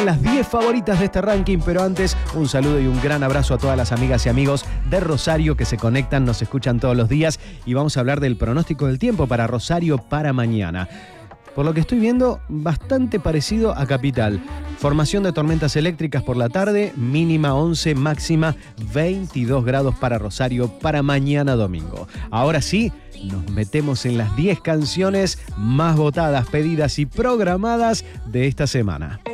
las 10 favoritas de este ranking, pero antes un saludo y un gran abrazo a todas las amigas y amigos de Rosario que se conectan, nos escuchan todos los días y vamos a hablar del pronóstico del tiempo para Rosario para mañana. Por lo que estoy viendo, bastante parecido a Capital. Formación de tormentas eléctricas por la tarde, mínima 11, máxima 22 grados para Rosario para mañana domingo. Ahora sí, nos metemos en las 10 canciones más votadas, pedidas y programadas de esta semana.